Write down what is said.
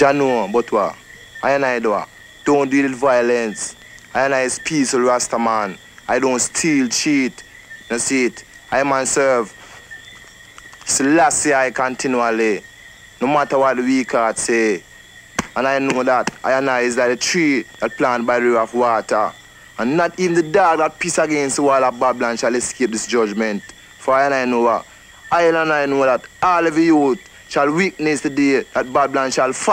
Jah know, but what? I and I do what? Don't deal with violence. I and I is peaceful Rasta man. I don't steal, cheat. You see it? I man serve Selassie I continually. No matter what the weak heart say. And I know that I and I is like a tree that planted by the river of water. And not even the dog that piss against the wall of Babylon shall escape this judgment. For I and I know what? I and I know that all of the youth shall witness the day that Babylon shall fall.